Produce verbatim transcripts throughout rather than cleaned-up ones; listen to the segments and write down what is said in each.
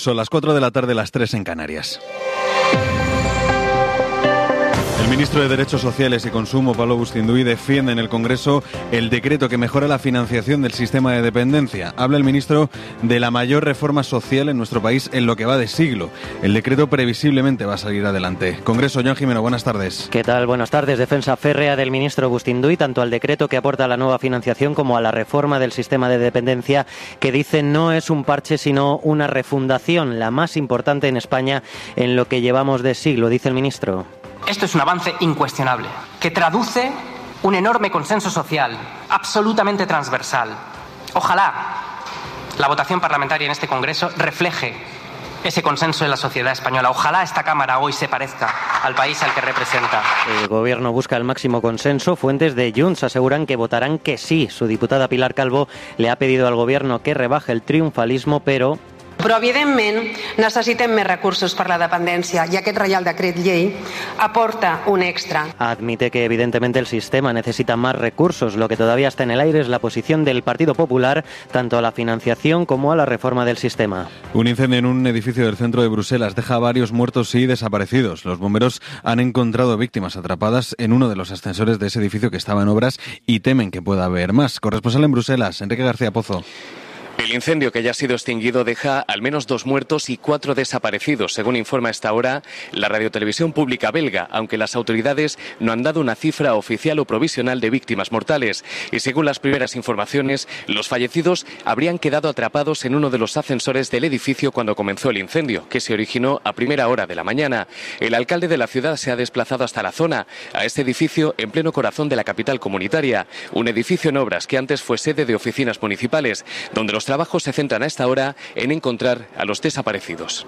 Son las cuatro de la tarde, las tres en Canarias. El ministro de Derechos Sociales y Consumo, Pablo Bustinduy, defiende en el Congreso el decreto que mejora la financiación del sistema de dependencia. Habla el ministro de la mayor reforma social en nuestro país en lo que va de siglo. El decreto previsiblemente va a salir adelante. Congreso, Joan Jimeno, buenas tardes. ¿Qué tal? Buenas tardes. Defensa férrea del ministro Bustinduy, tanto al decreto que aporta la nueva financiación como a la reforma del sistema de dependencia, que dice no es un parche sino una refundación, la más importante en España en lo que llevamos de siglo, dice el ministro. Esto es un avance incuestionable, que traduce un enorme consenso social, absolutamente transversal. Ojalá la votación parlamentaria en este Congreso refleje ese consenso en la sociedad española. Ojalá esta Cámara hoy se parezca al país al que representa. El Gobierno busca el máximo consenso. Fuentes de Junts aseguran que votarán que sí. Su diputada Pilar Calvo le ha pedido al Gobierno que rebaje el triunfalismo, pero... Però, evidentment, necessitem més recursos per la dependència i aquest Reial Decret Llei aporta un extra. Admite que, evidentemente, el sistema necesita más recursos. Lo que todavía está en el aire es la posición del Partido Popular, tanto a la financiación como a la reforma del sistema. Un incendio en un edificio del centro de Bruselas deja a varios muertos y desaparecidos. Los bomberos han encontrado víctimas atrapadas en uno de los ascensores de ese edificio que estaba en obras y temen que pueda haber más. Corresponsal en Bruselas, Enrique García Pozo. El incendio, que ya ha sido extinguido, deja al menos dos muertos y cuatro desaparecidos, según informa a esta hora la radiotelevisión pública belga, aunque las autoridades no han dado una cifra oficial o provisional de víctimas mortales. Y según las primeras informaciones, los fallecidos habrían quedado atrapados en uno de los ascensores del edificio cuando comenzó el incendio, que se originó a primera hora de la mañana. El alcalde de la ciudad se ha desplazado hasta la zona, a este edificio en pleno corazón de la capital comunitaria, un edificio en obras que antes fue sede de oficinas municipales, donde los Los trabajos se centran a esta hora en encontrar a los desaparecidos.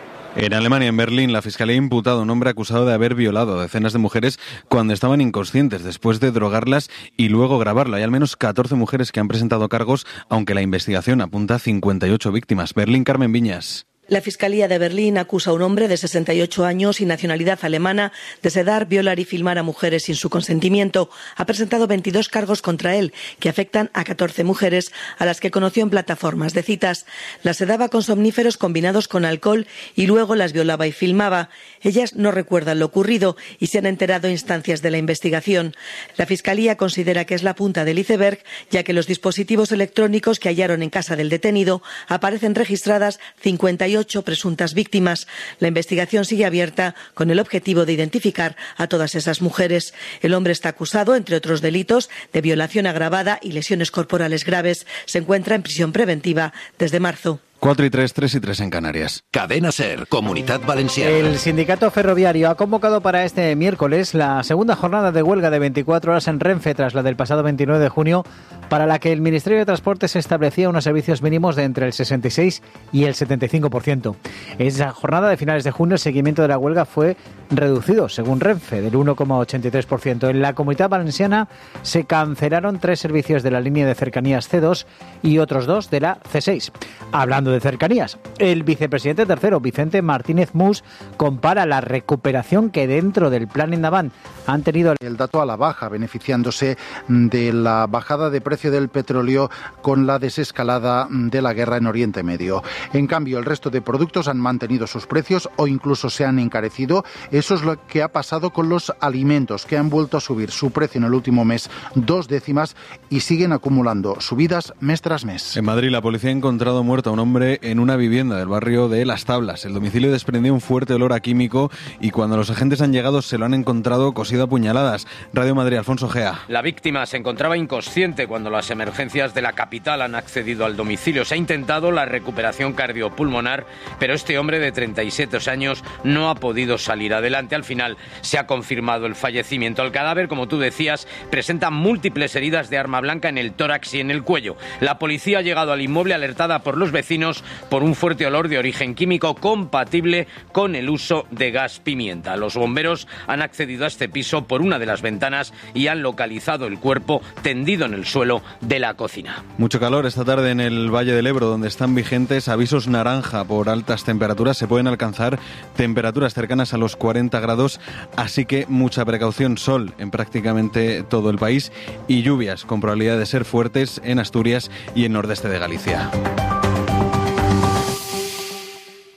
En Alemania, en Berlín, la Fiscalía ha imputado a un hombre acusado de haber violado a decenas de mujeres cuando estaban inconscientes, después de drogarlas y luego grabarlo. Hay al menos catorce mujeres que han presentado cargos, aunque la investigación apunta a cincuenta y ocho víctimas. Berlín, Carmen Viñas. La Fiscalía de Berlín acusa a un hombre de sesenta y ocho años y nacionalidad alemana de sedar, violar y filmar a mujeres sin su consentimiento. Ha presentado veintidós cargos contra él, que afectan a catorce mujeres a las que conoció en plataformas de citas. Las sedaba con somníferos combinados con alcohol y luego las violaba y filmaba. Ellas no recuerdan lo ocurrido y se han enterado a instancias de la investigación. La Fiscalía considera que es la punta del iceberg, ya que los dispositivos electrónicos que hallaron en casa del detenido aparecen registradas cincuenta y ocho presuntas víctimas. La investigación sigue abierta con el objetivo de identificar a todas esas mujeres. El hombre está acusado, entre otros delitos, de violación agravada y lesiones corporales graves. Se encuentra en prisión preventiva desde marzo. Cuatro y tres, tres y tres en Canarias. Cadena SER, Comunidad Valenciana. El sindicato ferroviario ha convocado para este miércoles la segunda jornada de huelga de veinticuatro horas en Renfe, tras la del pasado veintinueve de junio, para la que el Ministerio de Transportes establecía unos servicios mínimos de entre el sesenta y seis y el setenta y cinco por ciento. En esa jornada de finales de junio, el seguimiento de la huelga fue reducido, según Renfe, del uno coma ochenta y tres por ciento. En la Comunidad Valenciana se cancelaron tres servicios de la línea de cercanías ce dos y otros dos de la ce seis. Hablando de cercanías, el vicepresidente tercero, Vicente Martínez Mus, compara la recuperación que dentro del plan Indavan han tenido el dato a la baja, beneficiándose de la bajada de precio del petróleo con la desescalada de la guerra en Oriente Medio. En cambio, el resto de productos han mantenido sus precios o incluso se han encarecido. Eso es lo que ha pasado con los alimentos, que han vuelto a subir su precio en el último mes dos décimas y siguen acumulando subidas mes tras mes. En Madrid, la policía ha encontrado muerto a un hombre en una vivienda del barrio de Las Tablas. El domicilio desprendía un fuerte olor a químico y cuando los agentes han llegado se lo han encontrado cosido a puñaladas. Radio Madrid, Alfonso Gea. La víctima se encontraba inconsciente cuando las emergencias de la capital han accedido al domicilio. Se ha intentado la recuperación cardiopulmonar, pero este hombre de treinta y siete años no ha podido salir adelante. Al final se ha confirmado el fallecimiento. El cadáver, como tú decías, presenta múltiples heridas de arma blanca en el tórax y en el cuello. La policía ha llegado al inmueble alertada por los vecinos por un fuerte olor de origen químico compatible con el uso de gas pimienta. Los bomberos han accedido a este piso por una de las ventanas y han localizado el cuerpo tendido en el suelo de la cocina. Mucho calor esta tarde en el Valle del Ebro, donde están vigentes avisos naranja por altas temperaturas. Se pueden alcanzar temperaturas cercanas a los cuarenta grados, así que mucha precaución. Sol en prácticamente todo el país y lluvias con probabilidad de ser fuertes en Asturias y en nordeste de Galicia.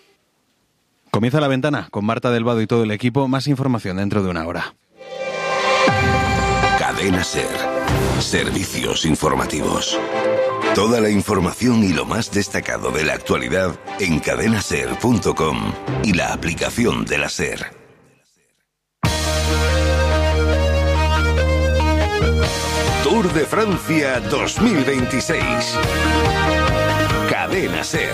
Comienza La Ventana con Marta Del Vado y todo el equipo. Más información dentro de una hora. Cadena SER. Servicios informativos. Toda la información y lo más destacado de la actualidad en cadena ser punto com y la aplicación de la SER. Tour de Francia dos mil veintiséis. Cadena SER.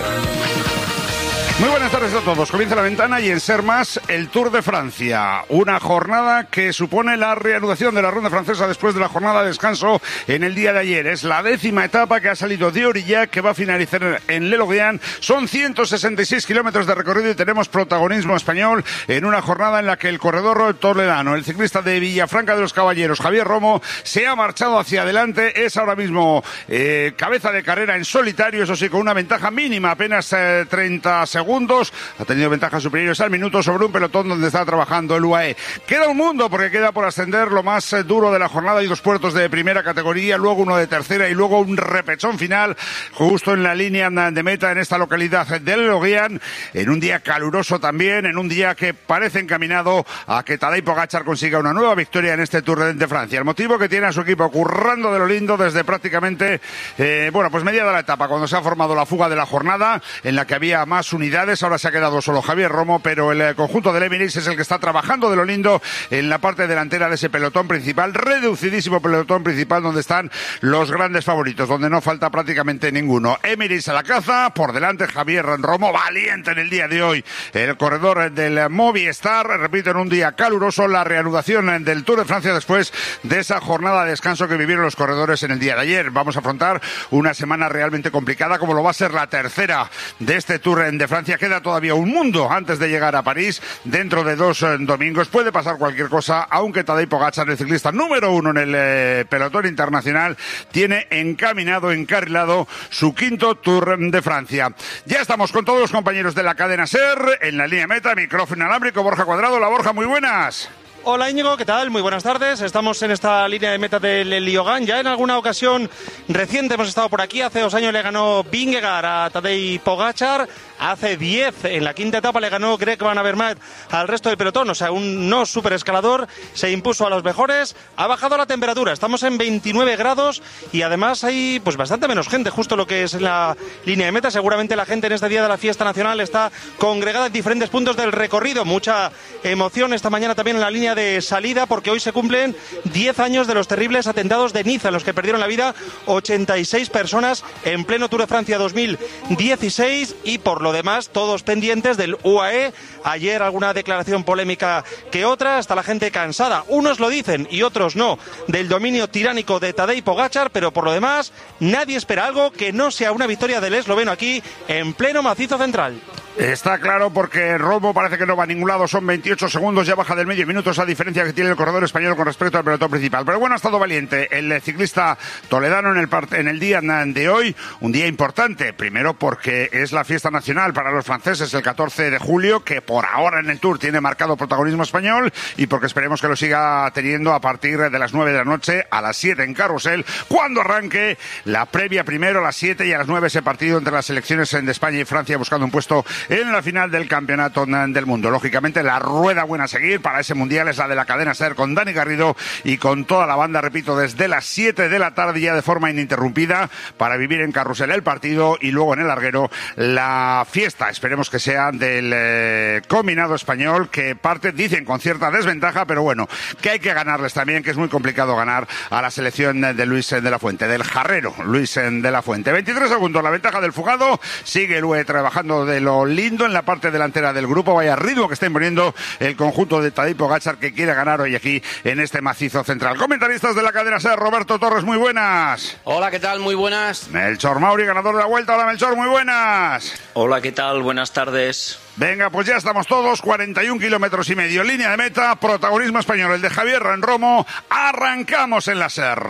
Muy buenas tardes a todos. Comienza La Ventana y en Ser Más el Tour de Francia. Una jornada que supone la reanudación de la ronda francesa después de la jornada de descanso en el día de ayer. Es la décima etapa que ha salido de Aurillac, que va a finalizar en Le Loguian. Son ciento sesenta y seis kilómetros de recorrido y tenemos protagonismo español en una jornada en la que el corredor toledano, el ciclista de Villafranca de los Caballeros, Javier Romo, se ha marchado hacia adelante. Es ahora mismo eh, cabeza de carrera en solitario, eso sí, con una ventaja mínima, apenas eh, treinta segundos. Ha tenido ventajas superiores al minuto sobre un pelotón donde está trabajando el U A E. Queda un mundo porque queda por ascender lo más duro de la jornada y dos puertos de primera categoría, luego uno de tercera y luego un repechón final justo en la línea de meta en esta localidad de Le Loguian, en un día caluroso también, en un día que parece encaminado a que Tadej Pogačar consiga una nueva victoria en este Tour de Francia. El motivo que tiene a su equipo currando de lo lindo desde prácticamente, eh, bueno, pues mediada la etapa, cuando se ha formado la fuga de la jornada en la que había más unidades. Ahora se ha quedado solo Javier Romo, pero el conjunto del Emirates es el que está trabajando de lo lindo en la parte delantera de ese pelotón principal, reducidísimo pelotón principal donde están los grandes favoritos, donde no falta prácticamente ninguno. Emirates a la caza, por delante Javier Romo, valiente en el día de hoy, el corredor del Movistar, repito, en un día caluroso, la reanudación del Tour de Francia después de esa jornada de descanso que vivieron los corredores en el día de ayer. Vamos a afrontar una semana realmente complicada, como lo va a ser la tercera de este Tour de Francia. Queda todavía un mundo antes de llegar a París. Dentro de dos eh, domingos puede pasar cualquier cosa, aunque Tadej Pogačar, el ciclista número uno en el eh, pelotón internacional, tiene encaminado, encarrilado su quinto Tour de Francia. Ya estamos con todos los compañeros de la cadena SER en la línea meta, micrófono inalámbrico, Borja Cuadrado. La Borja, muy buenas. Hola Íñigo, ¿qué tal? Muy buenas tardes. Estamos en esta línea de meta del Liogan. Ya en alguna ocasión reciente hemos estado por aquí. Hace dos años le ganó Vingegaard a Tadej Pogačar. Hace diez, en la quinta etapa, le ganó Greg Van Avermaet al resto del pelotón. O sea, un no super escalador. Se impuso a los mejores. Ha bajado la temperatura. Estamos en veintinueve grados y además hay pues bastante menos gente. Justo lo que es la línea de meta. Seguramente la gente en este día de la fiesta nacional está congregada en diferentes puntos del recorrido. Mucha emoción esta mañana también en la línea de salida, porque hoy se cumplen diez años de los terribles atentados de Niza, en los que perdieron la vida ochenta y seis personas en pleno Tour de Francia dos mil dieciséis, y por lo demás todos pendientes del U A E. Ayer alguna declaración polémica que otra, está la gente cansada, unos lo dicen y otros no, del dominio tiránico de Tadej Pogačar, pero por lo demás nadie espera algo que no sea una victoria del esloveno aquí en pleno macizo central. Está claro, porque Romo parece que no va a ningún lado, son veintiocho segundos, ya baja del medio minuto esa diferencia que tiene el corredor español con respecto al pelotón principal. Pero bueno, ha estado valiente el ciclista toledano en el, en el día de hoy, un día importante, primero porque es la fiesta nacional para los franceses el catorce de julio, que por ahora en el Tour tiene marcado protagonismo español, y porque esperemos que lo siga teniendo a partir de las nueve de la noche, a las siete en Carrusel, cuando arranque la previa primero a las siete y a las nueve ese partido entre las selecciones de España y Francia buscando un puesto en la final del campeonato del mundo. Lógicamente la rueda buena a seguir para ese mundial es la de la cadena SER con Dani Garrido y con toda la banda, repito, desde las siete de la tarde ya de forma ininterrumpida para vivir en Carrusel el partido y luego en el larguero la fiesta. Esperemos que sea del eh, combinado español, que parte, dicen, con cierta desventaja, pero bueno, que hay que ganarles también, que es muy complicado ganar a la selección de Luis de la Fuente, del jarrero Luis de la Fuente. veintitrés segundos, la ventaja del fugado, sigue el U E trabajando de lo lindo en la parte delantera del grupo. Vaya ritmo que está imponiendo el conjunto de Tadej Pogačar, que quiere ganar hoy aquí en este macizo central. Comentaristas de la cadena SER, Roberto Torres, muy buenas. Hola, ¿qué tal? Muy buenas. Melchor Mauri, ganador de la Vuelta. Hola, Melchor, muy buenas. Hola, ¿qué tal? Buenas tardes. Venga, pues ya estamos todos, cuarenta y un kilómetros y medio, línea de meta, protagonismo español, el de Javier Romo. Arrancamos en la SER.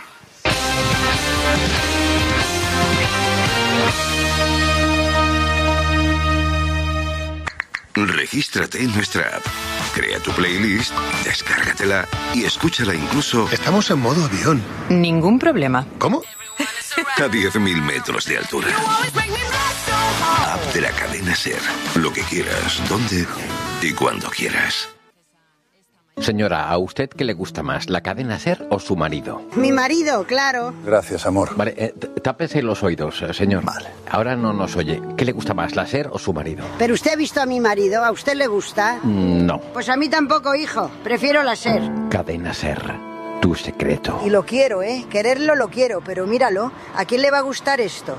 Regístrate en nuestra app, crea tu playlist, descárgatela y escúchala incluso... Estamos en modo avión. Ningún problema. ¿Cómo? A diez mil metros de altura. de la cadena SER. Lo que quieras, dónde y cuando quieras. Señora, ¿a usted qué le gusta más, la cadena SER o su marido? Mi marido, claro. Gracias, amor. Vale, eh, tápese los oídos, señor. Vale. Ahora no nos oye. ¿Qué le gusta más, la SER o su marido? Pero usted ha visto a mi marido, ¿a usted le gusta? Mm, no. Pues a mí tampoco, hijo. Prefiero la SER. Cadena SER, tu secreto. Y lo quiero, ¿eh? Quererlo lo quiero, pero míralo, ¿a quién le va a gustar esto?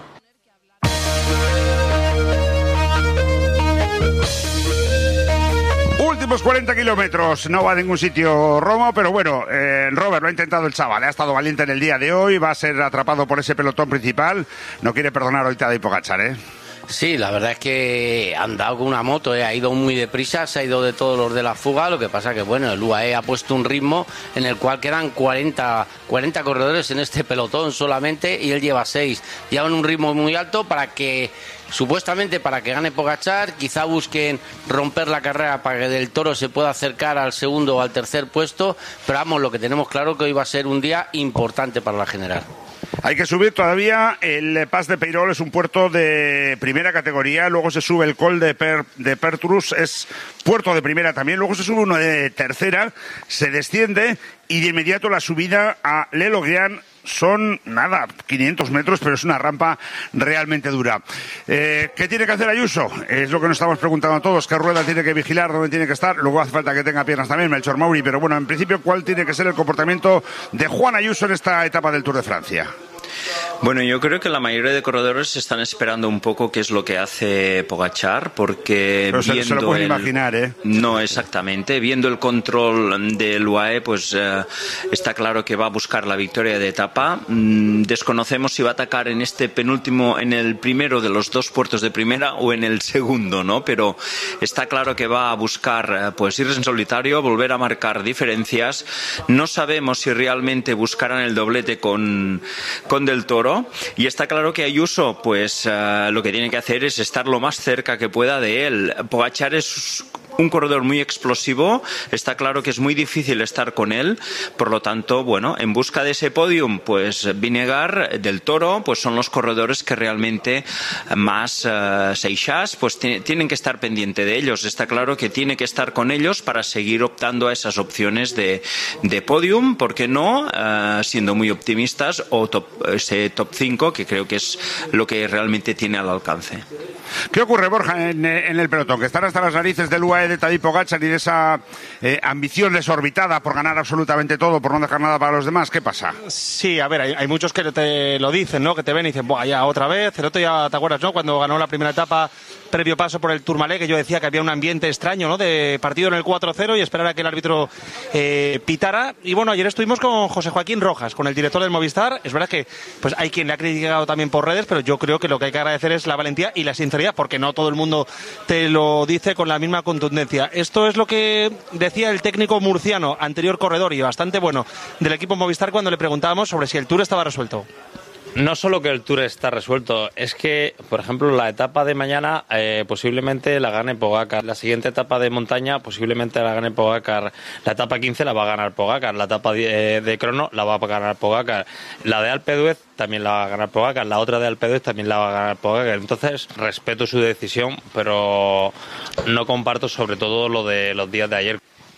Últimos cuarenta kilómetros, no va a ningún sitio Romo, pero bueno, eh, Robert lo ha intentado el chaval, ha estado valiente en el día de hoy, va a ser atrapado por ese pelotón principal, no quiere perdonar ahorita a Tadej Pogačar, ¿eh? Sí, la verdad es que ha andado con una moto, ¿eh? Ha ido muy deprisa, se ha ido de todos los de la fuga, lo que pasa que bueno, el U A E ha puesto un ritmo en el cual quedan cuarenta, cuarenta corredores en este pelotón solamente y él lleva seis, llevan un ritmo muy alto para que supuestamente para que gane Pogačar, quizá busquen romper la carrera para que Del Toro se pueda acercar al segundo o al tercer puesto, pero vamos, lo que tenemos claro que hoy va a ser un día importante para la general. Hay que subir todavía, el Pas de Peirol es un puerto de primera categoría, luego se sube el Col de, per, de Pertrus, es puerto de primera también, luego se sube uno de tercera, se desciende y de inmediato la subida a Le Loguian son, nada, quinientos metros, pero es una rampa realmente dura. Eh, ¿Qué tiene que hacer Ayuso? Es lo que nos estamos preguntando a todos. ¿Qué rueda tiene que vigilar? ¿Dónde tiene que estar? Luego hace falta que tenga piernas también, Melchor Mauri, pero bueno, en principio, ¿cuál tiene que ser el comportamiento de Juan Ayuso en esta etapa del Tour de Francia? Bueno, yo creo que la mayoría de corredores están esperando un poco qué es lo que hace Pogačar, porque Pero viendo se, se lo pueden el... imaginar, ¿eh? No, exactamente. Viendo el control del U A E, pues eh, está claro que va a buscar la victoria de etapa. Mm, desconocemos si va a atacar en este penúltimo, en el primero de los dos puertos de primera o en el segundo, ¿no? Pero está claro que va a buscar, eh, pues ir en solitario, volver a marcar diferencias. No sabemos si realmente buscarán el doblete con, con Del Toro. Y está claro que Ayuso, pues uh, lo que tiene que hacer es estar lo más cerca que pueda de él. Pogačar es un corredor muy explosivo, está claro que es muy difícil estar con él, por lo tanto, bueno, en busca de ese podium, pues Vingegaard, Del Toro, pues son los corredores que realmente más uh, Seixas, pues tienen que estar pendiente de ellos. Está claro que tiene que estar con ellos para seguir optando a esas opciones de, de podium, ¿por qué no? Uh, siendo muy optimistas, o top, ese top cinco, que creo que es lo que realmente tiene al alcance. ¿Qué ocurre, Borja, en, en el pelotón? Que están hasta las narices del U A E de Tadej Pogačar y de esa eh, ambición desorbitada por ganar absolutamente todo, por no dejar nada para los demás. ¿Qué pasa? Sí, a ver, hay, hay muchos que te lo dicen, ¿no? Que te ven y dicen, buah, ya otra vez. El otro ya, ¿te acuerdas, no? Cuando ganó la primera etapa, previo paso por el Tourmalet, que yo decía que había un ambiente extraño, ¿no? De partido en el cuatro cero y esperar a que el árbitro eh, pitara. Y bueno, ayer estuvimos con José Joaquín Rojas, con el director del Movistar. Es verdad que pues hay quien le ha criticado también por redes, pero yo creo que lo que hay que agradecer es la valentía y la sinceridad, porque no todo el mundo te lo dice con la misma contundencia. Esto es lo que decía el técnico murciano, anterior corredor y bastante bueno, del equipo Movistar, cuando le preguntábamos sobre si el Tour estaba resuelto. No solo que el Tour está resuelto, es que, por ejemplo, la etapa de mañana eh, posiblemente la gane Pogačar. La siguiente etapa de montaña posiblemente la gane Pogačar. La etapa quince la va a ganar Pogačar. La etapa de, de crono la va a ganar Pogačar. La de Alpe d'Huez también la va a ganar Pogačar. La otra de Alpe d'Huez también la va a ganar Pogačar. Entonces, respeto su decisión, pero no comparto sobre todo lo de los días de ayer.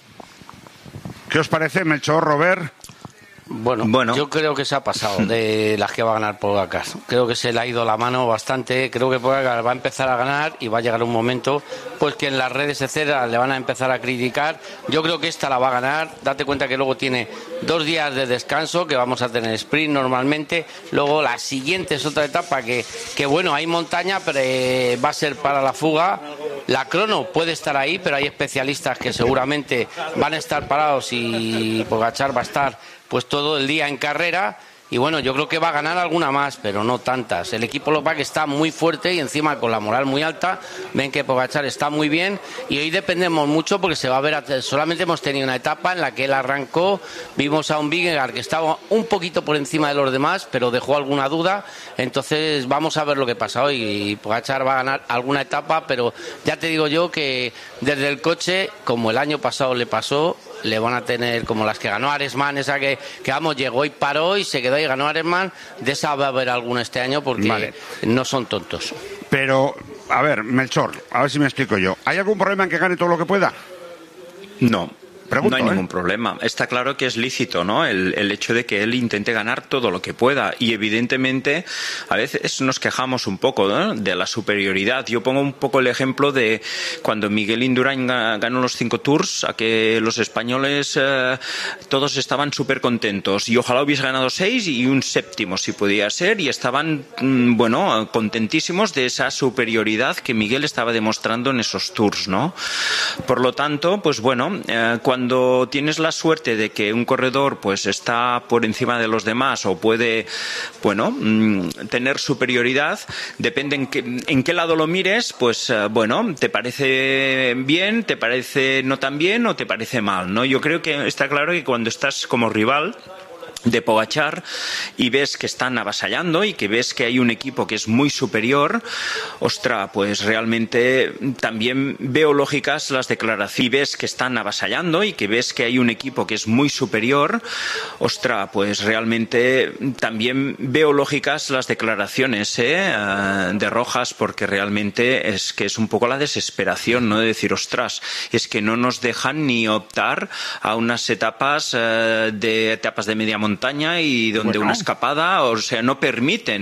¿Qué os parece, Melchor, Robert? Bueno, bueno, yo creo que se ha pasado de las que va a ganar Pogačar. Creo que se le ha ido la mano bastante. Creo que Pogačar va a empezar a ganar y va a llegar un momento pues que en las redes etcétera le van a empezar a criticar. Yo creo que esta la va a ganar. Date cuenta que luego tiene dos días de descanso, que vamos a tener sprint normalmente. Luego la siguiente es otra etapa que, que bueno, hay montaña, pero eh, va a ser para la fuga. La crono puede estar ahí, pero hay especialistas que seguramente van a estar parados y Pogačar va a estar pues todo el día en carrera. Y bueno, yo creo que va a ganar alguna más, pero no tantas. El equipo Lopac está muy fuerte y encima con la moral muy alta. Ven que Pogačar está muy bien y hoy dependemos mucho porque se va a ver, solamente hemos tenido una etapa en la que él arrancó, vimos a un Vingegaard que estaba un poquito por encima de los demás, pero dejó alguna duda. Entonces vamos a ver lo que pasa hoy. Y Pogačar va a ganar alguna etapa, pero ya te digo yo que desde el coche, como el año pasado le pasó, le van a tener como las que ganó Aresman, esa que, que vamos, llegó y paró y se quedó y ganó Aresman. De esa va a haber alguna este año porque vale, no son tontos. Pero a ver, Melchor, a ver si me explico yo. ¿Hay algún problema en que gane todo lo que pueda? No. Pregunto, no hay ¿eh? ningún problema. Está claro que es lícito, ¿no? El, el hecho de que él intente ganar todo lo que pueda. Y evidentemente, a veces nos quejamos un poco, ¿no?, de la superioridad. Yo pongo un poco el ejemplo de cuando Miguel Indurain ganó los cinco Tours, a que los españoles eh, todos estaban súper contentos. Y ojalá hubiese ganado seis y un séptimo, si podía ser. Y estaban, mm, bueno, contentísimos de esa superioridad que Miguel estaba demostrando en esos Tours, ¿no? Por lo tanto, pues bueno, eh, cuando Cuando tienes la suerte de que un corredor pues está por encima de los demás o puede, bueno, mmm, tener superioridad, depende en qué, en qué lado lo mires, pues uh, bueno, te parece bien, te parece no tan bien o te parece mal, ¿no? Yo creo que está claro que cuando estás como rival de Pogačar y ves que están avasallando y que ves que hay un equipo que es muy superior, ostra, pues realmente también veo lógicas las declaraciones. Y ves que están avasallando y que ves que hay un equipo que es muy superior, ostra, pues realmente también veo lógicas las declaraciones ¿eh? uh, de Rojas, porque realmente es que es un poco la desesperación, ¿no? De decir, ostras, es que no nos dejan ni optar a unas etapas uh, de etapas de media montaña y donde bueno. una escapada, o sea, no permiten